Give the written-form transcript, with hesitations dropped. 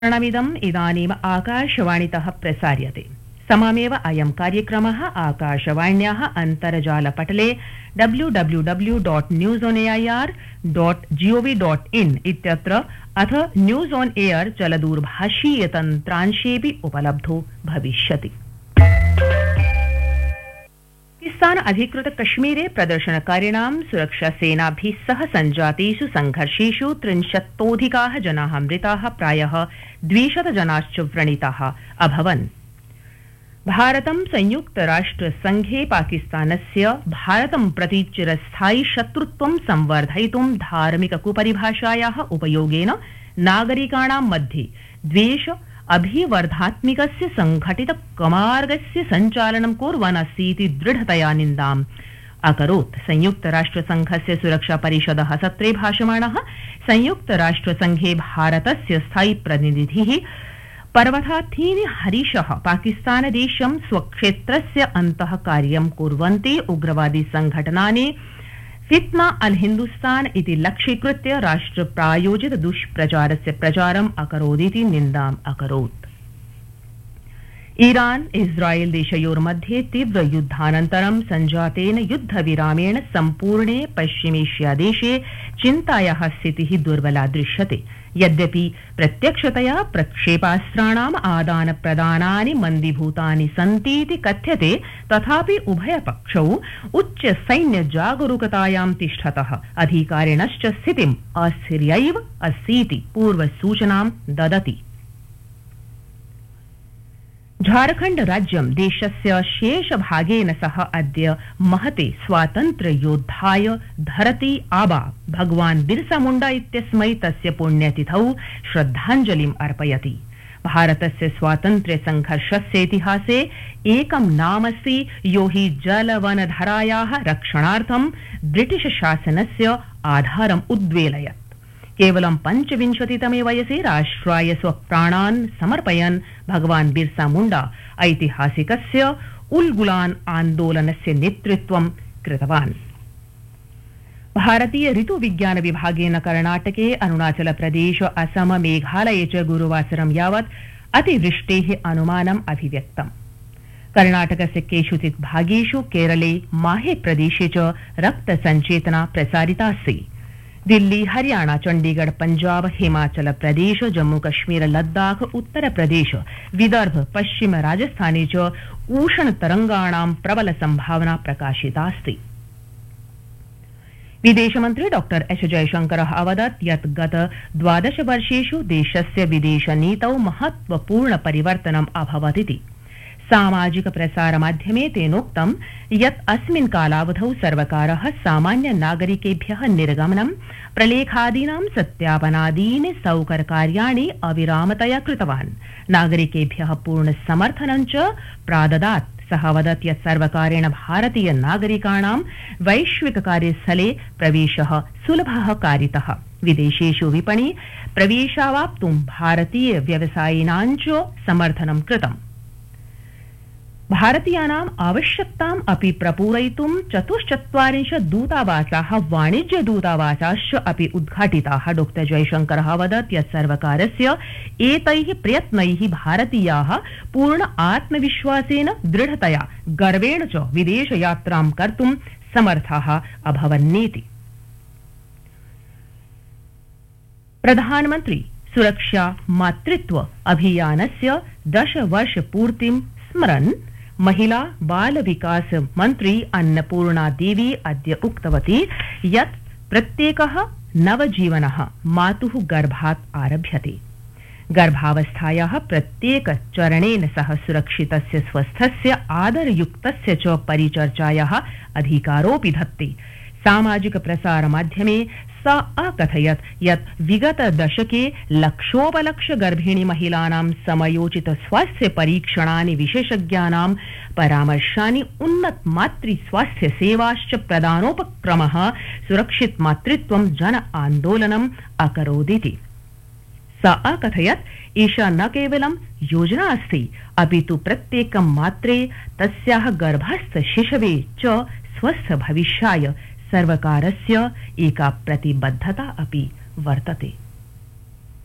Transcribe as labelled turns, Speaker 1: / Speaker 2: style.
Speaker 1: प्रसारणमिदम् इदानीम् आकाशवाणीतः प्रसार्यते। सममेव अयं कार्यक्रमः आकाशवाण्याः अन्तर्जालपटले www.newsonair.gov.in इत्यत्र अथ न्यूज़ ऑन एयर चलदूरभाषीयतन्त्रांशेऽपि उपलब्धो भविष्यति। पाकिस्तान अधिकृत कश्मीरे प्रदर्शनकारिणां सुरक्षासेनाभिः सह सञ्जातेषु संघर्षेषु 30तोऽधिकाः जनाः मृताः, प्रायः 200 जनाश्च व्रणिताः अभवन्। भारतं संयुक्तराष्ट्रसंघे पाकिस्तानस्य भारतं प्रति चिरस्थायि शत्रुत्वं संवर्धयितुं धार्मिक कुपरिभाषायाः उपयोगेन नागरिकाणां मध्ये द्वेष अभिवर्धात्मिकस्य संघटित कमार्गस्य सञ्चालनं कुर्वन् अस्ति दृढतया निन्दाम् अकरोत्। संयुक्तराष्ट्रसंघस्य सुरक्षा परिषदः सत्रे भाषमाणः संयुक्तराष्ट्रसंघे भारतस्य स्थायी प्रतिनिधिः पर्वतार्थीनि हरीशः पाकिस्तानदेशं स्वक्षेत्रस्य अन्तः कार्यं कुर्वन्ति उग्रवादी संघटनानि फित्ना अल हिन्दुस्तान इति लक्ष्यीकृत्य राष्ट्रप्रायोजित दुष्प्रचारस्य प्रचारम् अकरोदिति निन्दाम् अकरोत्। ईरान इस्राएल देशयोर्मध्ये तीव्र युद्धानन्तरं सञ्जातेन युद्धविरामेण सम्पूर्णे पश्चिमेष्या देशे चिन्तायाः स्थितिः दुर्बला दृश्यते। यद्यपि प्रत्यक्षतया प्रक्षेपास्त्राणाम् आदानप्रदानानि मन्दीभूतानि सन्तीति कथ्यते, तथापि उभयपक्षौ उच्च सैन्य जागरूकतायां तिष्ठतः अधिकारिणश्च स्थितिम् अस्थिर्यैव अस्तीति पूर्वसूचनां ददति। झारखण्ड राज्यं देशस्य शेषभागेन सह अद्य महते स्वातन्त्र्ययोद्धाय धरती आबा भगवान् बिरसा मुण्डा इत्यस्मै तस्य पुण्यतिथौ श्रद्धाञ्जलिम् अर्पयति। भारतस्य स्वातन्त्र्य संघर्षस्य इतिहासे एकं नामस्ति यो हि जलवनधरायाः रक्षणार्थं ब्रिटिश शासनस्य आधारम् उद्वेलयत्। केवलं 25तमे वयसि राष्ट्राय स्वप्राणान् समर्पयन् भगवान् बिरसा मुण्डा ऐतिहासिकस्य उल्गुलान् आन्दोलनस्य नेतृत्वं कृतवान्। भारतीय ऋतुविज्ञान विभागेन कर्णाटके अरुणाचल प्रदेश असम मेघालये च गुरुवासरं यावत् अतिवृष्टेः अनुमानम् अभिव्यक्तम्। कर्णाटकस्य केषुचित् भागेषु केरले माहे प्रदेशे च रक्तसञ्चेतना प्रसारितास्ति। दिल्ली, हरियाणा, चंडीगढ़, पंजाब, हिमाचल प्रदेश, जम्मू कश्मीर, लद्दाख, उत्तर प्रदेश, विदर्भ, पश्चिम राजस्थाने च उष्णतरंगाणां प्रबल संभावना प्रकाशितास्ति। विदेशमन्त्री डॉक्टर एस जयशंकरः अवदत् यत् गत 12 वर्षेषु देशस्य विदेशनीतौ महत्वपूर्ण परिवर्तनम् अभवदिति। सामाजिक प्रसारमाध्यमे तेनोक्तं यत् अस्मिन् कालावधौ सर्वकारः सामान्य नागरिकेभ्यः निर्गमनं, प्रलेखादीनां सत्यापनादीनि सौकर्यकार्याणि अविरामतया कृतवान्, नागरिकेभ्यः पूर्ण समर्थनं च प्राददात्। सः वदत् यत् सर्वकारेण भारतीय नागरिकाणां वैश्विक कार्यस्थले प्रवेशः सुलभः कारितः। विदेशेषु विपणि प्रवेशावाप्तुं भारतीय व्यवसायिनां च समर्थनं कृतम्। भारतीयानाम् आवश्यकताम् अपि प्रपूरयितुं 44 दूतावासाः, वाणिज्य दूतावासाश्च अपि उद्घाटिताः। डॉक्टर जयशंकरः अवदत् यत् सर्वकारस्य एतैः प्रयत्नैः भारतीयाः पूर्ण आत्मविश्वासेन, दृढतया, गर्वेण च विदेशयात्रां कर्तुं समर्थाः अभवन्नीति। प्रधानमन्त्री सुरक्षा मातृत्व अभियानस्य 10 वर्षपूर्तिं स्मरन् महिला बाल विकास मंत्री अन्नपूर्णा देवी अद्य उक्तवती यत् प्रत्येकः नवजीवनः मातुः गर्भात् आरभ्यते। गर्भावस्थायाः प्रत्येक चरणेन सह सुरक्षितस्य, स्वस्थस्य, आदरयुक्तस्य च परिचर्चायाः अधिकारोऽपि धत्ते। सामाजिक प्रसार माध्यमे सा अकथयत् यत् विगत दशके लक्षोपलक्ष गर्भिणी महिलानां समयोचित स्वास्थ्य परीक्षणानि, विशेषज्ञानां परामर्शानि, उन्नत मातृ स्वास्थ्य सेवाश्च प्रदानोपक्रमः सुरक्षित मातृत्वं जन आन्दोलनम् अकरोदिति। सा अकथयत् एषा न केवलं योजना अस्ति, अपि तु प्रत्येकं मात्रे, तस्याः गर्भस्थ शिशवे च स्वस्थ भविष्याय सर्वकारस्य एका प्रतिबद्धता अपि वर्तते।